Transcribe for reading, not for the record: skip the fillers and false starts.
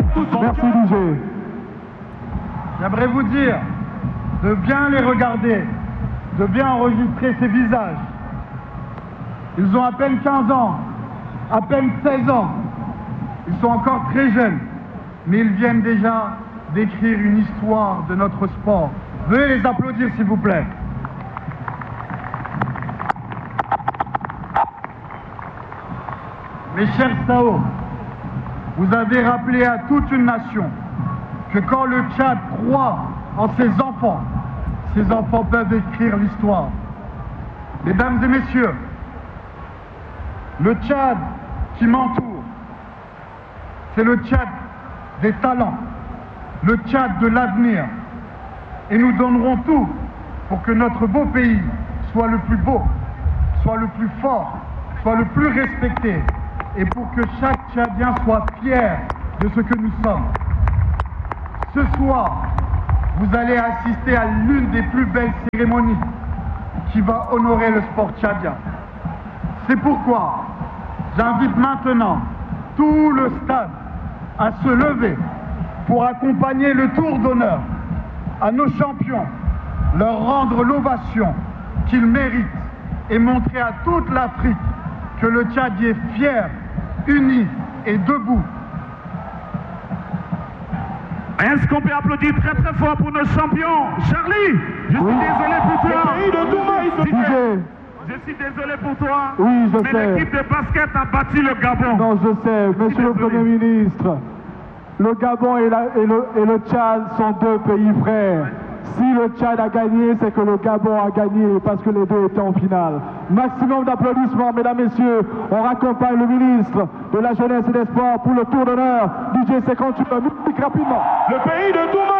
Merci DJ. J'aimerais vous dire de bien les regarder, de bien enregistrer ces visages. Ils ont à peine 15 ans, à peine 16 ans. Ils sont encore très jeunes, mais ils viennent déjà d'écrire une histoire de notre sport. Veuillez les applaudir s'il vous plaît. Mes chers Sao, vous avez rappelé à toute une nation que quand le Tchad croit en ses enfants peuvent écrire l'histoire. Mesdames et messieurs, le Tchad qui m'entoure, c'est le Tchad des talents, le Tchad de l'avenir. Et nous donnerons tout pour que notre beau pays soit le plus beau, soit le plus fort, soit le plus respecté, et pour que chaque Tchadien soit fier de ce que nous sommes. Ce soir, vous allez assister à l'une des plus belles cérémonies qui va honorer le sport tchadien. C'est pourquoi j'invite maintenant tout le stade à se lever pour accompagner le tour d'honneur à nos champions, leur rendre l'ovation qu'ils méritent et montrer à toute l'Afrique que le Tchad est fier, uni et debout. Est-ce qu'on peut applaudir très très fort pour nos champions? Charlie, je suis désolé pour toi. Je suis désolé pour toi. Oui, je sais. Mais l'équipe de basket a battu le Gabon. Non, je sais, monsieur le Premier ministre. Le Gabon et le Tchad sont deux pays frères. Si le Tchad a gagné, c'est que le Gabon a gagné parce que les deux étaient en finale. Maximum d'applaudissements, mesdames, messieurs. On raccompagne le ministre de la Jeunesse et des Sports pour le tour d'honneur. DJ 58, musique rapidement. Le pays de Douma